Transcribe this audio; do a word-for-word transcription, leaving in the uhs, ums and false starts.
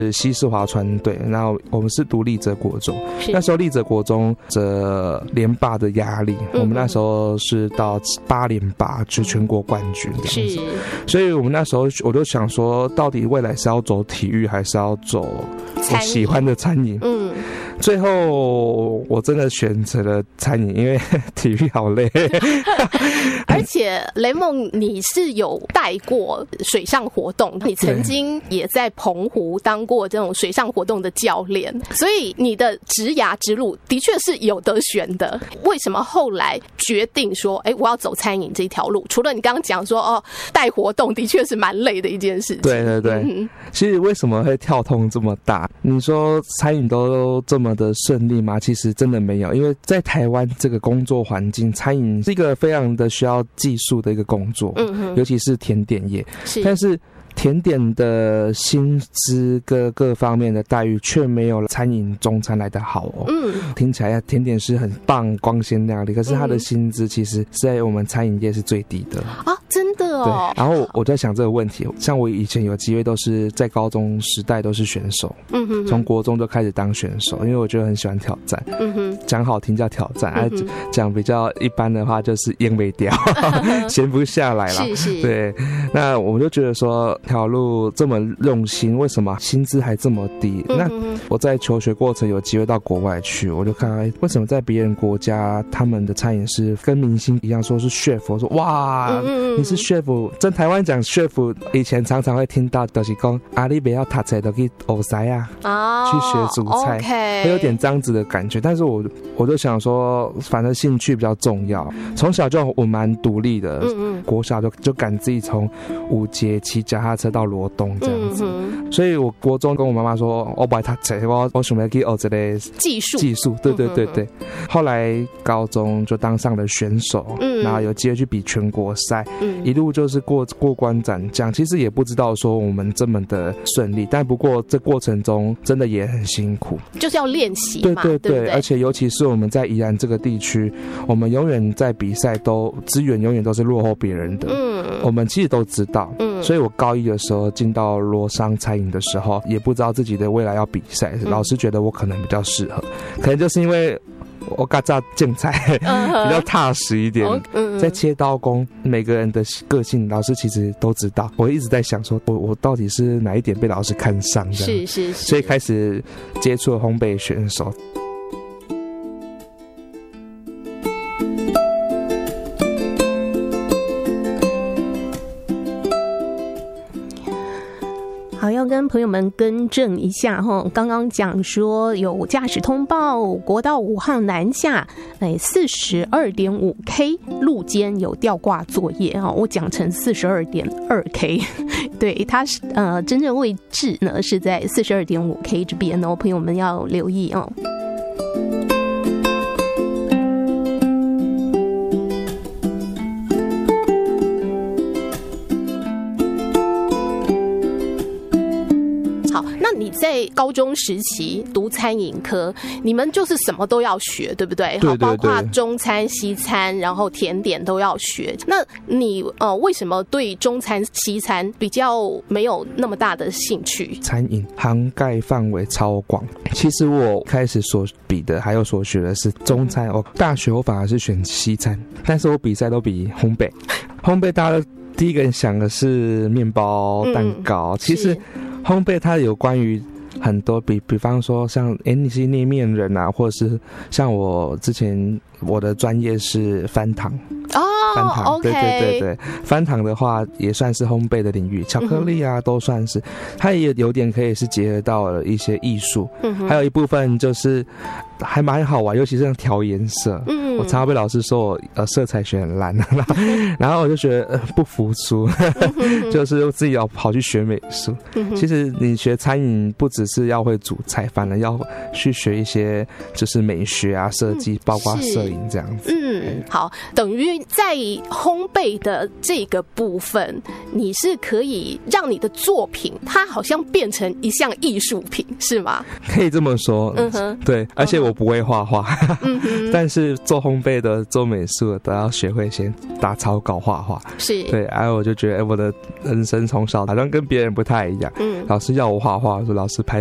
西式划船队，然后我们是读立泽国中，那时候立泽国中着连霸的压力，嗯、我们那时候是到八连霸，就全国冠军这样子。所以我们那时候我就想说，到底未来是要走体育，还是要走我喜欢的餐饮？嗯。最后我真的选择了餐饮，因为体育好累。 而且雷梦你是有带过水上活动，你曾经也在澎湖当过这种水上活动的教练，所以你的职涯之路的确是有得选的。为什么后来决定说哎，我要走餐饮这条路？除了你刚刚讲说哦，带活动的确是蛮累的一件事情。 对对对、嗯、其实为什么会跳通这么大？你说餐饮都这么的顺利吗？其实真的没有，因为在台湾这个工作环境，餐饮是一个非常的需要技术的一个工作，嗯、尤其是甜点业。是，但是甜点的薪资各各方面的待遇却没有餐饮中餐来得好哦。嗯，听起来甜点是很棒、光鲜亮丽，可是它的薪资其实是在我们餐饮业是最低的啊，真的哦。 对，然后我在想这个问题，像我以前有机会都是在高中时代都是选手，嗯哼，从国中就开始当选手，因为我觉得很喜欢挑战。嗯哼，讲好听叫挑战，啊，讲比较一般的话就是烟没掉，闲不下来了。是是，对，那我就觉得说。条路这么用心，为什么薪资还这么低？嗯、那我在求学过程有机会到国外去，我就看到为什么在别人国家他们的餐饮是跟明星一样，说是 chef， 我说哇，嗯、你是 chef， 在台湾讲 chef， 以前常常会听到就是说啊，你不要读册都去学师啊，哦、去学煮菜， okay、会有点这样子的感觉。但是我我就想说，反正兴趣比较重要，从小就我蛮独立的，嗯嗯国小就就敢自己从五节骑脚踏车到罗东这样子，嗯、所以我国中跟我妈妈说，我不爱读册，我我想要去学这个技术技术，对对对对。嗯、后来高中就当上了选手，嗯、然后有机会去比全国赛，嗯、一路就是过过关斩将。其实也不知道说我们这么的顺利，但不过这过程中真的也很辛苦， 就是要练习嘛， 对对 对, 对, 对， 而且尤其是我们在宜兰这个地区，我们永远在比赛都资源永远都是落后别人的，嗯，我们其实都知道，嗯，所以我高一的时候进到罗商餐饮的时候，也不知道自己的未来要比赛，嗯、老师觉得我可能比较适合，可能就是因为我嘎炸竞菜比较踏实一点，嗯、在切刀工，每个人的个性老师其实都知道。我一直在想说，我我到底是哪一点被老师看上的？ 是是是， 所以开始接触了烘焙选手。 好，要跟朋友们更正一下哈，刚刚讲说有驾驶通报，国道五号南下，哎，四十二点五 K 路肩有吊挂作业哈，我讲成四十二点二 K， 对，它是呃真正位置呢是在四十二点五 K 这边哦，朋友们要留意哦。你在高中时期读餐饮科，你们就是什么都要学，对不对？ 对对对， 包括中餐、西餐，然后甜点都要学。那你呃，为什么对中餐、西餐比较没有那么大的兴趣？ 餐饮涵盖范围超广。其实我开始所比的，还有所学的是中餐。我、嗯哦、大学我反而是选西餐，但是我比赛都比烘焙。烘焙大家第一个人想的是面包、蛋糕，嗯、其实。烘焙它有关于很多比比方说像哎你是捏面人啊，或者是像我之前我的专业是翻糖哦， 翻糖、 okay、 对对对对，翻糖的话也算是烘焙的领域，巧克力啊、嗯、都算是，它也有点可以是结合到了一些艺术，嗯、还有一部分就是还蛮好玩，尤其是像调颜色，嗯，我常常被老师说我呃色彩学很烂，然后我就觉得、呃、不服输，就是自己要跑去学美术。嗯、其实你学餐饮不只是要会煮菜，反而要去学一些就是美学啊、设计，包括摄影这样子。 嗯，好，等于在烘焙的这个部分，你是可以让你的作品它好像变成一项艺术品，是吗？ 可以这么说。嗯哼，对，而且我不会画画，嗯哼，但是做烘焙的、做美术的都要学会先打草稿、画画。是，对，然后我就觉得，哎，我的人生从小好像跟别人不太一样。嗯，老师要我画画，说老师拍